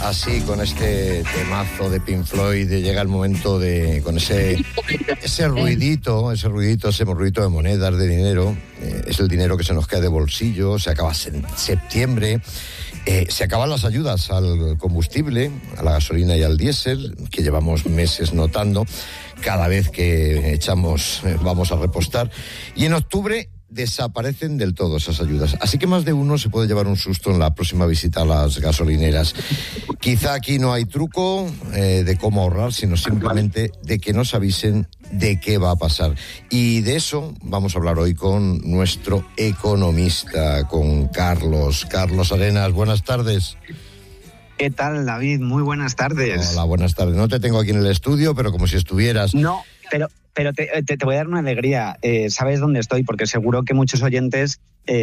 así con este temazo de Pink Floyd, llega el momento con ese ruidito de monedas, de dinero. Es el dinero que se nos cae de bolsillo, se acaba en septiembre. Se acaban las ayudas al combustible, a la gasolina y al diésel, que llevamos meses notando cada vez que vamos a repostar. Y en octubre desaparecen del todo esas ayudas. Así que más de uno se puede llevar un susto en la próxima visita a las gasolineras. Quizá aquí no hay truco de cómo ahorrar, sino simplemente de que nos avisen de qué va a pasar. Y de eso vamos a hablar hoy con nuestro economista, con Carlos. Carlos Arenas, buenas tardes. ¿Qué tal, David? Muy buenas tardes. Hola, buenas tardes. No te tengo aquí en el estudio, pero como si estuvieras. No, pero te voy a dar una alegría. Sabes dónde estoy, porque seguro que muchos oyentes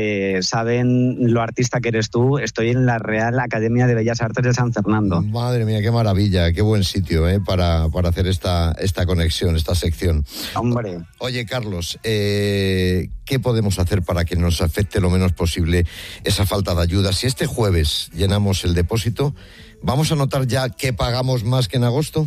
saben lo artista que eres tú. Estoy en la Real Academia de Bellas Artes de San Fernando. Madre mía, qué maravilla, qué buen sitio para hacer esta conexión, esta sección. Hombre. Oye, Carlos, ¿qué podemos hacer para que nos afecte lo menos posible esa falta de ayuda? Si este jueves llenamos el depósito, ¿vamos a notar ya que pagamos más que en agosto?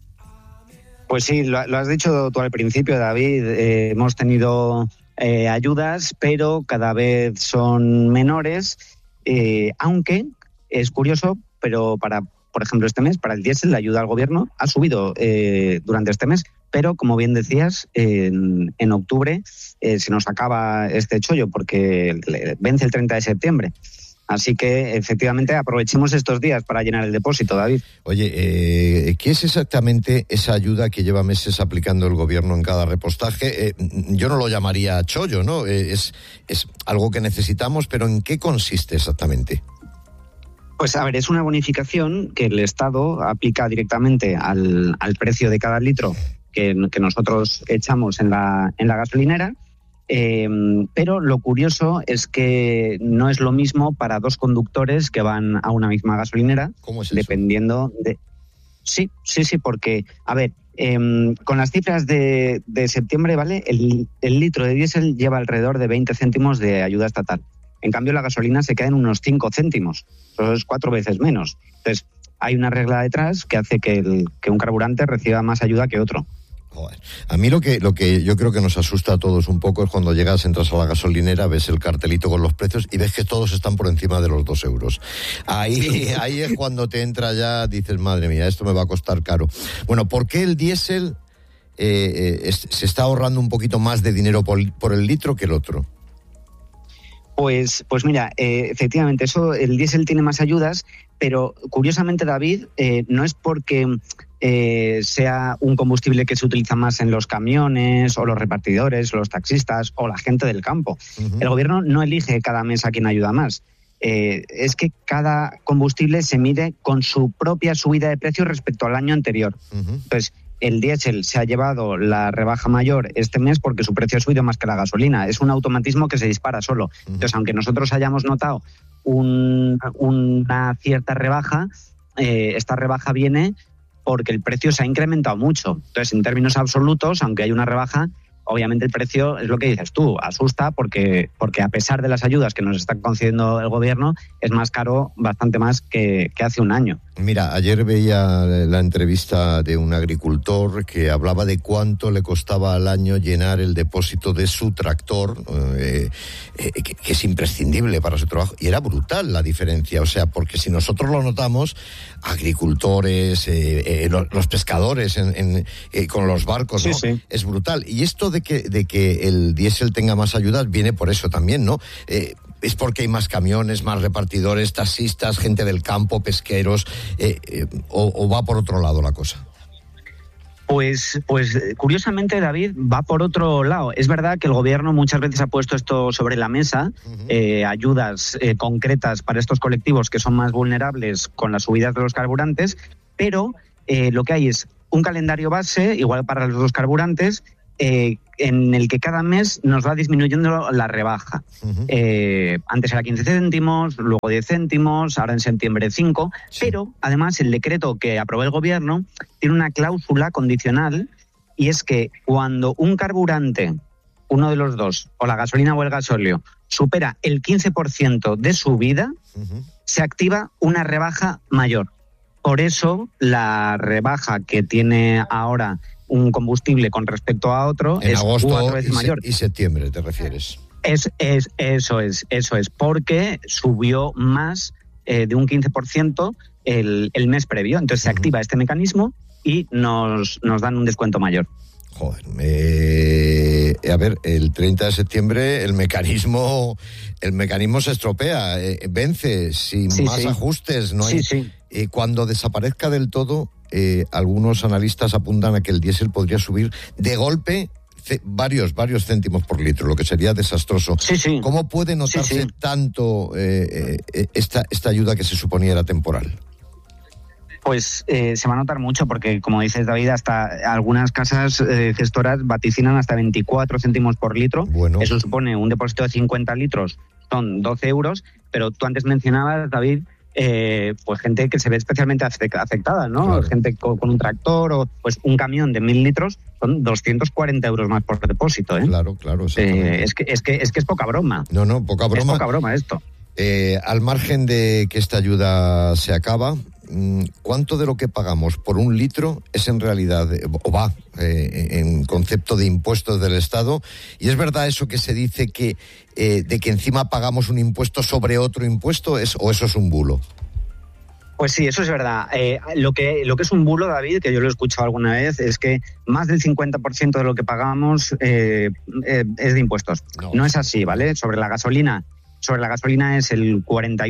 Pues sí, lo has dicho tú al principio, David. Hemos tenido ayudas, pero cada vez son menores, aunque es curioso, pero por ejemplo, este mes, para el diésel, la ayuda al gobierno ha subido durante este mes, pero como bien decías, en octubre se nos acaba este chollo porque vence el 30 de septiembre. Así que, efectivamente, aprovechemos estos días para llenar el depósito, David. Oye, ¿qué es exactamente esa ayuda que lleva meses aplicando el gobierno en cada repostaje? Yo no lo llamaría chollo, ¿no? Es algo que necesitamos, pero ¿en qué consiste exactamente? Pues, a ver, es una bonificación que el Estado aplica directamente al precio de cada litro que nosotros echamos en la gasolinera. Pero lo curioso es que no es lo mismo para dos conductores que van a una misma gasolinera. ¿Cómo es eso? Dependiendo de... Sí, porque, a ver, con las cifras de septiembre, ¿vale? El litro de diésel lleva alrededor de 20 céntimos de ayuda estatal. En cambio, la gasolina se queda en unos 5 céntimos. Eso es 4 veces menos. Entonces, hay una regla detrás que hace que un carburante reciba más ayuda que otro. Joder. A mí lo que yo creo que nos asusta a todos un poco es cuando entras a la gasolinera, ves el cartelito con los precios y ves que todos están por encima de los 2 euros. Ahí es cuando te entra ya, dices, madre mía, esto me va a costar caro. Bueno, ¿por qué el diésel se está ahorrando un poquito más de dinero por el litro que el otro? Pues mira, efectivamente, el diésel tiene más ayudas, pero curiosamente, David, no es porque sea un combustible que se utiliza más en los camiones o los repartidores, los taxistas o la gente del campo. Uh-huh. El gobierno no elige cada mes a quién ayuda más. Es que cada combustible se mide con su propia subida de precio respecto al año anterior. Uh-huh. Entonces, el diésel se ha llevado la rebaja mayor este mes porque su precio ha subido más que la gasolina. Es un automatismo que se dispara solo. Uh-huh. Entonces, aunque nosotros hayamos notado una cierta rebaja, esta rebaja viene porque el precio se ha incrementado mucho. Entonces, en términos absolutos, aunque hay una rebaja, obviamente el precio, es lo que dices tú, asusta porque a pesar de las ayudas que nos está concediendo el gobierno, es más caro, bastante más que hace un año. Mira, ayer veía la entrevista de un agricultor que hablaba de cuánto le costaba al año llenar el depósito de su tractor, que es imprescindible para su trabajo, y era brutal la diferencia. O sea, porque si nosotros lo notamos, agricultores, los pescadores con los barcos, ¿no? Sí. Es brutal. Y esto de que el diésel tenga más ayudas viene por eso también, ¿no? Es porque hay más camiones, más repartidores, taxistas, gente del campo, pesqueros, o va por otro lado la cosa. Pues curiosamente, David, va por otro lado. Es verdad que el gobierno muchas veces ha puesto esto sobre la mesa, uh-huh. Ayudas concretas para estos colectivos que son más vulnerables con las subidas de los carburantes, pero lo que hay es un calendario base, igual para los dos carburantes, en el que cada mes nos va disminuyendo la rebaja. Uh-huh. Antes era 15 céntimos, luego 10 céntimos, ahora en septiembre 5, sí. Pero además el decreto que aprobó el gobierno tiene una cláusula condicional, y es que cuando un carburante, uno de los dos, o la gasolina o el gasóleo, supera el 15% de su vida, uh-huh. se activa una rebaja mayor. Por eso la rebaja que tiene ahora un combustible con respecto a otro en es agosto 4 veces mayor. Y septiembre, ¿te refieres? Eso es, porque subió más de un 15% el mes previo. Entonces se activa este mecanismo y nos dan un descuento mayor. Joder, a ver, el 30 de septiembre el mecanismo se estropea, vence sin más ajustes, no hay. Cuando desaparezca del todo, algunos analistas apuntan a que el diésel podría subir de golpe varios céntimos por litro, lo que sería desastroso. ¿Cómo puede notarse tanto esta ayuda que se suponía era temporal? Pues se va a notar mucho porque, como dices, David, hasta algunas casas gestoras vaticinan hasta 24 céntimos por litro. Bueno. Eso supone un depósito de 50 litros, son 12 euros, pero tú antes mencionabas, David, pues gente que se ve especialmente afectada, ¿no? Claro. Gente con un tractor o pues un camión de 1.000 litros son 240 euros más por depósito, ¿eh? Claro, es que es poca broma. No, poca broma. Es poca broma esto. Al margen de que esta ayuda se acaba, ¿cuánto de lo que pagamos por un litro es en realidad, o va en concepto de impuestos del Estado? Y es verdad eso que se dice que de que encima pagamos un impuesto sobre otro impuesto, o eso es un bulo. Pues sí, eso es verdad. Lo que es un bulo, David, que yo lo he escuchado alguna vez, es que más del 50% de lo que pagamos es de impuestos. No es así, ¿vale? Sobre la gasolina es el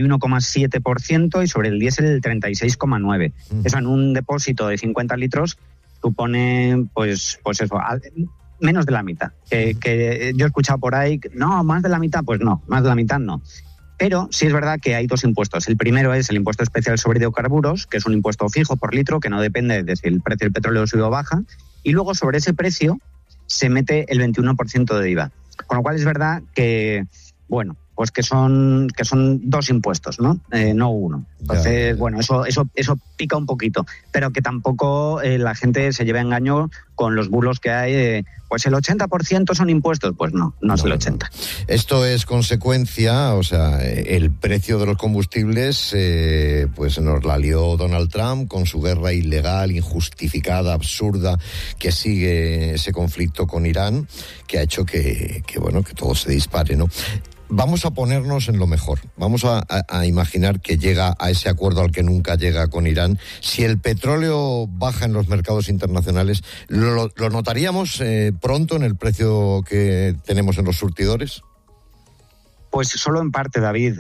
41,7% y sobre el diésel el 36,9%. Eso en un depósito de 50 litros supone, pues eso, menos de la mitad. Que yo he escuchado por ahí, no, más de la mitad, pues no, más de la mitad no. Pero sí es verdad que hay dos impuestos. El primero es el impuesto especial sobre hidrocarburos, que es un impuesto fijo por litro, que no depende de si el precio del petróleo sube o baja. Y luego sobre ese precio se mete el 21% de IVA. Con lo cual es verdad que, bueno, pues que son dos impuestos, ¿no? No uno. Entonces, bueno, eso pica un poquito, pero que tampoco la gente se lleve a engaño con los bulos que hay. Pues el 80% son impuestos. Pues no es el 80%. Esto es consecuencia, o sea, el precio de los combustibles, pues nos la lió Donald Trump con su guerra ilegal, injustificada, absurda, que sigue ese conflicto con Irán, que ha hecho que todo se dispare, ¿no? Vamos a ponernos en lo mejor. Vamos a imaginar que llega a ese acuerdo al que nunca llega con Irán. Si el petróleo baja en los mercados internacionales, ¿lo notaríamos pronto en el precio que tenemos en los surtidores? Pues solo en parte, David.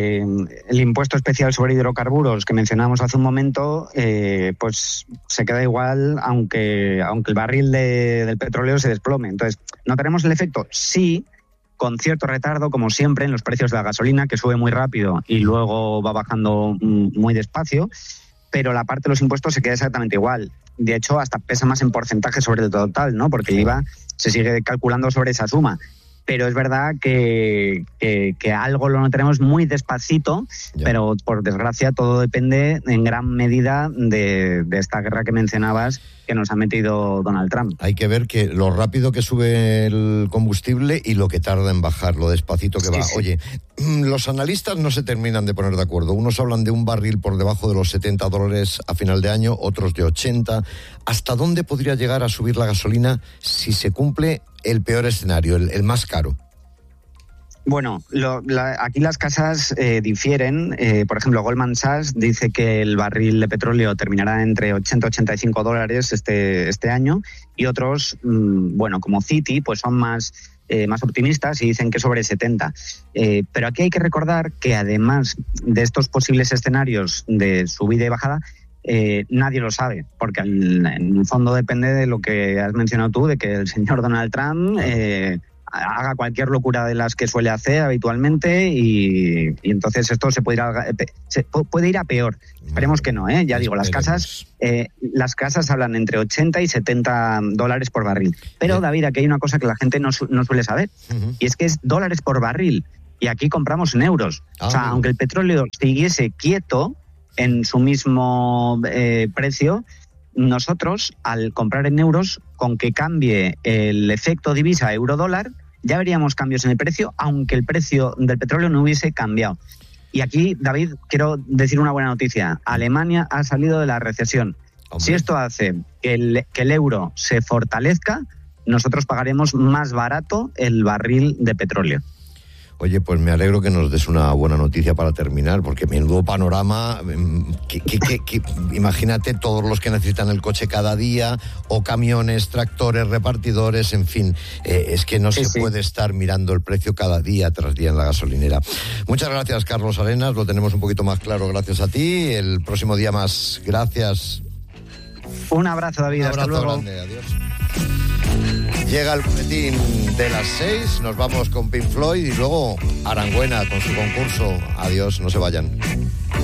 El impuesto especial sobre hidrocarburos que mencionábamos hace un momento, pues se queda igual aunque el barril del petróleo se desplome. Entonces, ¿notaremos el efecto? Sí, con cierto retardo, como siempre, en los precios de la gasolina, que sube muy rápido y luego va bajando muy despacio, pero la parte de los impuestos se queda exactamente igual. De hecho, hasta pesa más en porcentaje sobre el total, ¿no? Porque el IVA se sigue calculando sobre esa suma. Pero es verdad que algo lo notaremos muy despacito, pero por desgracia todo depende en gran medida de esta guerra que mencionabas que nos ha metido Donald Trump. Hay que ver que lo rápido que sube el combustible y lo que tarda en bajar, lo despacito que va. Sí. Oye, los analistas no se terminan de poner de acuerdo. Unos hablan de un barril por debajo de los $70 a final de año, otros de 80. ¿Hasta dónde podría llegar a subir la gasolina si se cumple el peor escenario, el más caro? Bueno, aquí las casas difieren. Por ejemplo, Goldman Sachs dice que el barril de petróleo terminará entre $80 y $85 este año, y otros, como Citi, pues son más optimistas y dicen que sobre 70. Pero aquí hay que recordar que además de estos posibles escenarios de subida y bajada, nadie lo sabe, porque en el fondo depende de lo que has mencionado tú, de que el señor Donald Trump haga cualquier locura de las que suele hacer habitualmente y entonces esto se puede ir a peor. Esperemos que no, ¿eh? Ya digo, las casas hablan entre 80 y $70 por barril. Pero, David, aquí hay una cosa que la gente no suele saber, y es que es dólares por barril, y aquí compramos en euros. O sea, aunque el petróleo siguiese quieto en su mismo precio, nosotros, al comprar en euros, con que cambie el efecto divisa euro-dólar, ya veríamos cambios en el precio, aunque el precio del petróleo no hubiese cambiado. Y aquí, David, quiero decir una buena noticia. Alemania ha salido de la recesión. Hombre. Si esto hace que el euro se fortalezca, nosotros pagaremos más barato el barril de petróleo. Oye, pues me alegro que nos des una buena noticia para terminar, porque menudo panorama, imagínate todos los que necesitan el coche cada día, o camiones, tractores, repartidores, en fin, es que no se puede estar mirando el precio cada día tras día en la gasolinera. Muchas gracias, Carlos Arenas, lo tenemos un poquito más claro gracias a ti, el próximo día más, gracias. Un abrazo, David, hasta luego. Un abrazo grande, adiós. Llega el boletín de las 6, nos vamos con Pink Floyd y luego Arangüena con su concurso. Adiós, no se vayan.